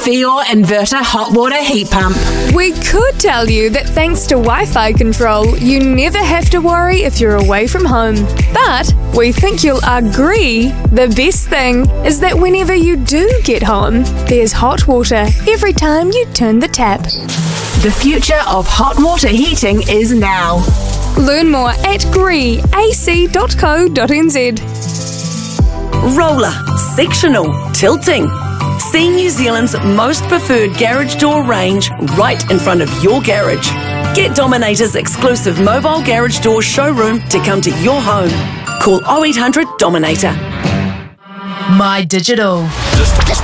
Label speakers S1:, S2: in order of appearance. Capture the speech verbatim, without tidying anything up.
S1: Fior Inverter Hot Water Heat Pump.
S2: We could tell you that thanks to Wi-Fi control, you never have to worry if you're away from home. But we think you'll agree the best thing is that whenever you do get home, there's hot water every time you turn the tap.
S1: The future of hot water heating is now.
S2: Learn more at gree a c dot co dot n z.
S3: Roller, sectional, tilting. See New Zealand's most preferred garage door range right in front of your garage. Get Dominator's exclusive mobile garage door showroom to come to your home. Call oh eight hundred Dominator.
S4: My Digital.